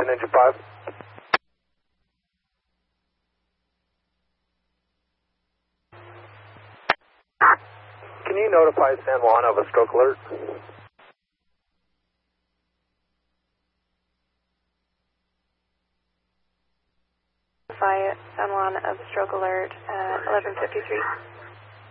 Houston, engine 5. Can you notify San Juan of a stroke alert? Notify San Juan of a stroke alert at 11:53.